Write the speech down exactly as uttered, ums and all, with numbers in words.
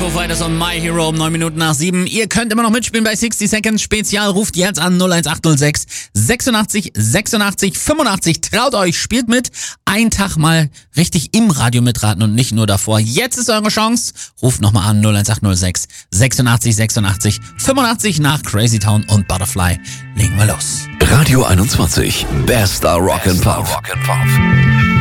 Foo Fighters und My Hero um neun Minuten nach sieben. Ihr könnt immer noch mitspielen bei sixty Seconds Spezial. Ruft jetzt an null eins acht null sechs sechsundachtzig sechsundachtzig fünfundachtzig. Traut euch, spielt mit. Einen Tag mal richtig im Radio mitraten und nicht nur davor. Jetzt ist eure Chance. Ruft nochmal an null eins acht null sechs sechsundachtzig sechsundachtzig fünfundachtzig. Nach Crazy Town und Butterfly legen wir los. Radio einundzwanzig, bester Rock and Pop.